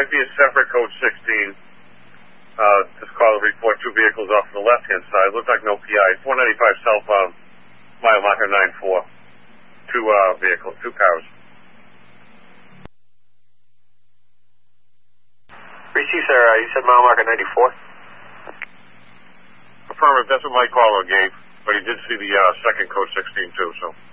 might be a separate code 16. This caller report 2 vehicles off the left-hand side. Looks like no PI. It's 195 southbound, mile marker 94. 2 vehicles, 2 cars. Receive, sir. You said mile marker 94? Affirmative. That's what my caller gave, but he did see the second code 16 too, so.